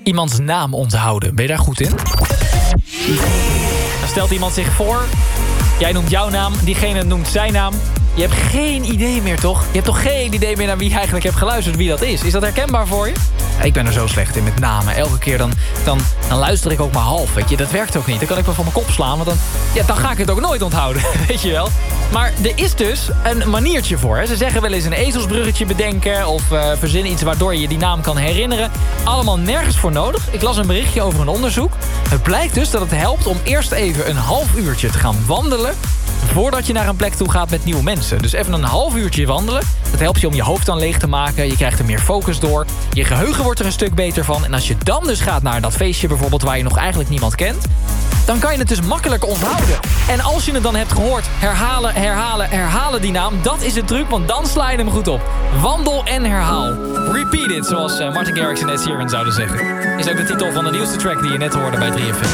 iemands naam onthouden. Ben je daar goed in? Dan stelt iemand zich voor. Jij noemt jouw naam, diegene noemt zijn naam. Je hebt geen idee meer, toch? Je hebt toch geen idee meer naar wie je eigenlijk hebt geluisterd, wie dat is? Is dat herkenbaar voor je? Ik ben er zo slecht in met namen. Elke keer dan luister ik ook maar half, weet je. Dat werkt ook niet. Dan kan ik wel van mijn kop slaan, want dan ga ik het ook nooit onthouden, weet je wel. Maar er is dus een maniertje voor. Hè. Ze zeggen wel eens een ezelsbruggetje bedenken of verzinnen iets waardoor je die naam kan herinneren. Allemaal nergens voor nodig. Ik las een berichtje over een onderzoek. Het blijkt dus dat het helpt om eerst even een half uurtje te gaan wandelen voordat je naar een plek toe gaat met nieuwe mensen. Dus even een half uurtje wandelen. Dat helpt je om je hoofd dan leeg te maken. Je krijgt er meer focus door. Je geheugen wordt er een stuk beter van. En als je dan dus gaat naar dat feestje bijvoorbeeld waar je nog eigenlijk niemand kent, dan kan je het dus makkelijk onthouden. En als je het dan hebt gehoord, herhalen die naam. Dat is de truc, want dan sla je hem goed op. Wandel en herhaal. Repeat it, zoals Martin Garrix en Ed Sheeran zouden zeggen. Is ook de titel van de nieuwste track die je net hoorde bij 3FM.